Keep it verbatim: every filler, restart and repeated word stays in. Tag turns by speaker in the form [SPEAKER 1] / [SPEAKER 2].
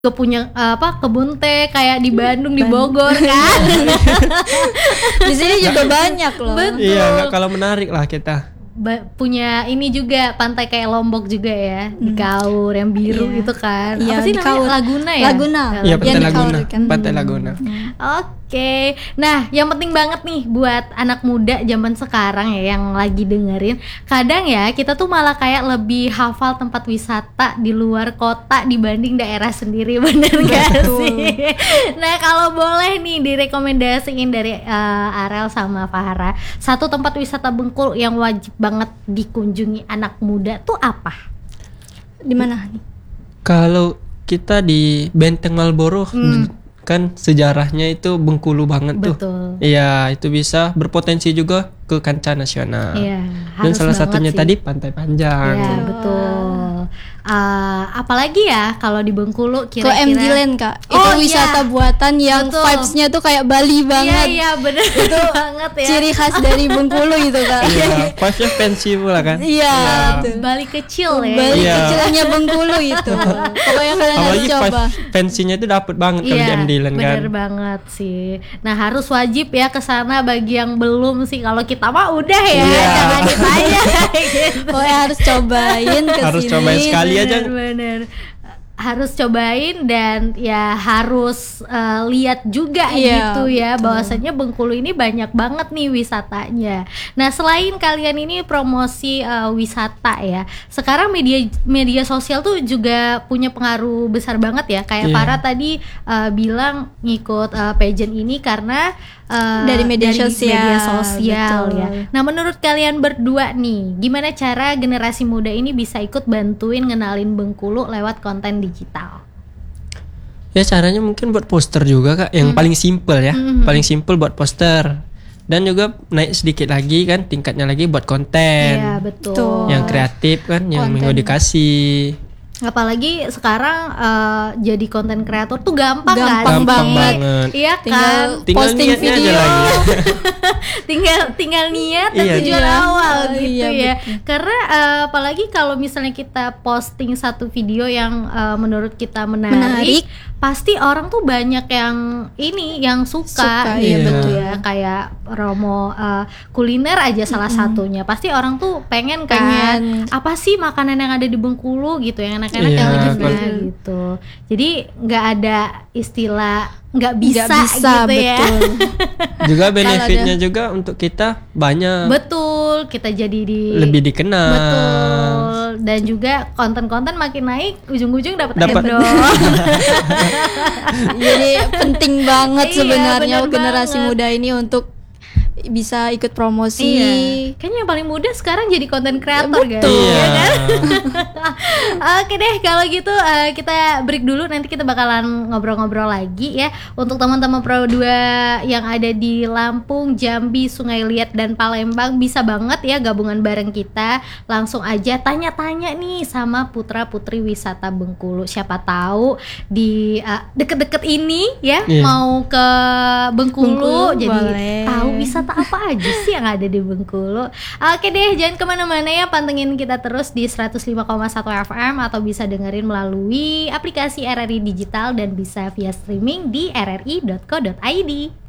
[SPEAKER 1] Gak punya apa kebun teh kayak di Bandung, di Bogor kan.
[SPEAKER 2] Di sini juga banyak loh.
[SPEAKER 1] Betul.
[SPEAKER 3] Iya, nggak kalau menarik lah kita.
[SPEAKER 1] Ba- punya ini juga pantai kayak Lombok juga ya, di Kaur yang biru
[SPEAKER 2] Iya.
[SPEAKER 1] itu kan.
[SPEAKER 2] Iya,
[SPEAKER 1] Apa sih
[SPEAKER 2] di
[SPEAKER 1] namanya?
[SPEAKER 2] Kaur.
[SPEAKER 1] Laguna ya?
[SPEAKER 2] Laguna.
[SPEAKER 1] Ya,
[SPEAKER 3] Iya,
[SPEAKER 2] Yang
[SPEAKER 3] Pantai
[SPEAKER 2] di
[SPEAKER 3] Laguna.
[SPEAKER 2] Kaur kan.
[SPEAKER 3] Pantai Laguna.
[SPEAKER 1] Oke, nah yang penting banget nih buat anak muda zaman sekarang ya yang lagi dengerin, kadang ya kita tuh malah kayak lebih hafal tempat wisata di luar kota dibanding daerah sendiri, bener gak sih? Nah kalau boleh nih direkomendasiin dari uh, Arel sama Farah, satu tempat wisata Bengkulu yang wajib banget dikunjungi anak muda tuh apa?
[SPEAKER 2] Di mana nih?
[SPEAKER 3] Kalau kita di Benteng Marlboro,
[SPEAKER 1] Hmm.
[SPEAKER 3] kan sejarahnya itu Bengkulu banget tuh.
[SPEAKER 1] Betul.
[SPEAKER 3] Iya, itu bisa berpotensi juga ke kancah nasional.
[SPEAKER 1] Iya,
[SPEAKER 3] Dan
[SPEAKER 1] harus
[SPEAKER 3] salah
[SPEAKER 1] banget
[SPEAKER 3] satunya
[SPEAKER 1] sih.
[SPEAKER 3] tadi Pantai Panjang.
[SPEAKER 1] Iya betul. Uh, apalagi ya kalau di Bengkulu
[SPEAKER 2] Ke
[SPEAKER 1] kira-kira.
[SPEAKER 2] M D Land Kak. Itu
[SPEAKER 1] Oh,
[SPEAKER 2] wisata
[SPEAKER 1] iya.
[SPEAKER 2] buatan yang
[SPEAKER 1] Betul.
[SPEAKER 2] vibes-nya tuh kayak Bali
[SPEAKER 1] Iya
[SPEAKER 2] banget.
[SPEAKER 1] iya bener itu banget ya.
[SPEAKER 2] Ciri khas dari Bengkulu gitu Kak.
[SPEAKER 3] Iya, vibes-nya fancy pula kan.
[SPEAKER 2] Iya, betul.
[SPEAKER 1] Bali kecil ya.
[SPEAKER 2] Bali
[SPEAKER 3] Iya.
[SPEAKER 2] kecilnya Bengkulu itu. Pokoknya kalian harus
[SPEAKER 3] Apalagi
[SPEAKER 2] coba.
[SPEAKER 3] vibes fancy-nya itu dapet banget kalau di
[SPEAKER 1] Iya,
[SPEAKER 3] M D Land kan.
[SPEAKER 1] bener banget sih. Nah harus wajib ya ke sana bagi yang belum sih. Kalau kita mah udah ya,
[SPEAKER 3] Iya.
[SPEAKER 1] jangan ditanya gitu.
[SPEAKER 2] Pokoknya harus cobain ke
[SPEAKER 3] Harus
[SPEAKER 2] sini.
[SPEAKER 3] cobain sekali aja.
[SPEAKER 1] Bener-bener harus cobain dan ya harus uh, lihat juga
[SPEAKER 2] Iya,
[SPEAKER 1] gitu ya
[SPEAKER 2] betul.
[SPEAKER 1] bahwasanya Bengkulu ini banyak banget nih wisatanya. Nah selain kalian ini promosi uh, wisata ya, sekarang media media sosial tuh juga punya pengaruh besar banget ya. Kayak
[SPEAKER 3] Iya.
[SPEAKER 1] Farah tadi uh, bilang ngikut uh, pageant ini karena uh,
[SPEAKER 2] Dari media sosial,
[SPEAKER 1] media sosial
[SPEAKER 2] betul.
[SPEAKER 1] ya. Nah menurut kalian berdua nih, gimana cara generasi muda ini bisa ikut bantuin ngenalin Bengkulu lewat konten digital?
[SPEAKER 3] Ya caranya mungkin buat poster juga Kak, yang paling simple ya.
[SPEAKER 1] Hmm.
[SPEAKER 3] Paling simple buat poster. Dan juga naik sedikit lagi kan tingkatnya lagi buat konten.
[SPEAKER 1] Iya betul.
[SPEAKER 2] Betul.
[SPEAKER 3] Yang kreatif kan, yang
[SPEAKER 2] Konten.
[SPEAKER 3] mengedukasi.
[SPEAKER 1] Apalagi sekarang uh, jadi konten kreator tuh gampang,
[SPEAKER 2] Gampang
[SPEAKER 1] kan?
[SPEAKER 3] Gampang
[SPEAKER 2] banget.
[SPEAKER 3] banget.
[SPEAKER 1] Iya
[SPEAKER 2] Tinggal
[SPEAKER 1] kan?
[SPEAKER 3] Tinggal
[SPEAKER 2] posting
[SPEAKER 3] niatnya aja
[SPEAKER 2] video.
[SPEAKER 3] lagi.
[SPEAKER 1] tinggal tinggal niat dan
[SPEAKER 3] Iya.
[SPEAKER 1] tujuan
[SPEAKER 2] Iya.
[SPEAKER 1] awal gitu
[SPEAKER 2] Iya,
[SPEAKER 1] ya.
[SPEAKER 2] betul.
[SPEAKER 1] Karena uh, apalagi kalau misalnya kita posting satu video yang uh, menurut kita menarik,
[SPEAKER 2] Menarik.
[SPEAKER 1] pasti orang tuh banyak yang ini yang suka,
[SPEAKER 2] Suka,
[SPEAKER 1] gitu
[SPEAKER 3] iya, betul.
[SPEAKER 1] ya. Kayak promo uh, kuliner aja salah satunya. Pasti orang tuh pengen kan
[SPEAKER 2] Pengen.
[SPEAKER 1] apa sih makanan yang ada di Bengkulu gitu yang enak-enak
[SPEAKER 3] Iya,
[SPEAKER 1] yang legit
[SPEAKER 3] betul.
[SPEAKER 1] gitu. Jadi nggak ada istilah nggak bisa,
[SPEAKER 2] Nggak bisa,
[SPEAKER 1] gitu ya.
[SPEAKER 2] betul.
[SPEAKER 3] Juga benefitnya juga untuk kita banyak.
[SPEAKER 1] Betul, kita jadi di
[SPEAKER 3] Lebih dikenal.
[SPEAKER 1] Betul. Dan juga konten-konten makin naik, ujung-ujung dapat
[SPEAKER 3] Dapat.
[SPEAKER 1] endorse.
[SPEAKER 2] Jadi penting banget
[SPEAKER 1] Iya,
[SPEAKER 2] sebenarnya
[SPEAKER 1] bener
[SPEAKER 2] generasi
[SPEAKER 1] banget.
[SPEAKER 2] muda ini untuk bisa ikut promosi.
[SPEAKER 1] Iya. Kayaknya yang paling mudah sekarang jadi konten kreator guys.
[SPEAKER 2] Betul.
[SPEAKER 1] Ya
[SPEAKER 3] Iya.
[SPEAKER 1] kan? Oke deh kalau gitu eh, kita break dulu, nanti kita bakalan ngobrol-ngobrol lagi ya. Untuk teman-teman Pro dua yang ada di Lampung, Jambi, Sungai Liat dan Palembang bisa banget ya gabungan bareng kita. Langsung aja tanya-tanya nih sama putra-putri wisata Bengkulu. Siapa tahu di eh, deket-deket ini ya
[SPEAKER 3] Iya.
[SPEAKER 1] mau ke Bengkulu,
[SPEAKER 2] Bengkulu,
[SPEAKER 1] jadi
[SPEAKER 2] boleh.
[SPEAKER 1] tahu wisata apa aja sih yang ada di Bengkulu. Oke deh, jangan kemana-mana ya, pantengin kita terus di seratus lima koma satu F M atau bisa dengerin melalui aplikasi R R I Digital dan bisa via streaming di r r i dot co dot i d.